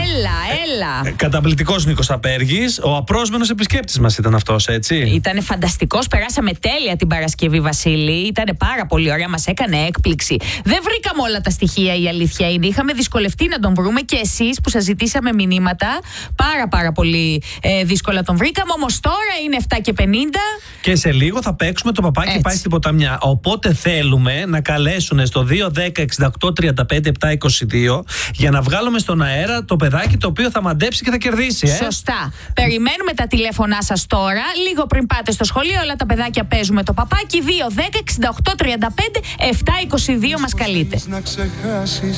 Έλα. Καταπληκτικός Νίκος Απέργης. Ο απρόσμενος επισκέπτης μας ήταν αυτός, έτσι. Ήτανε φανταστικός. Περάσαμε τέλεια την Παρασκευή, Βασίλη. Ήτανε πάρα πολύ ωραία. Μας έκανε έκπληξη. Δεν βρήκαμε όλα τα στοιχεία, η αλήθεια είναι. Είχαμε δυσκολευτεί να τον βρούμε και εσείς που σας ζητήσαμε μηνύματα. Πάρα πολύ δύσκολα τον βρήκαμε. Όμως τώρα είναι 7:50. Και σε λίγο θα παίξουμε το παπάκι Έτσι. πάει στην ποταμιά. Οπότε θέλουμε να καλέσουν στο 210-68-35-722 για να βγάλουμε στον αέρα το παιδάκι το οποίο θα μαντέψει και θα κερδίσει. Σωστά. Περιμένουμε τα τηλέφωνά σας τώρα. Λίγο πριν πάτε στο σχολείο, όλα τα παιδάκια παίζουμε το παπάκι. 210-68-35-722 μας καλείτε.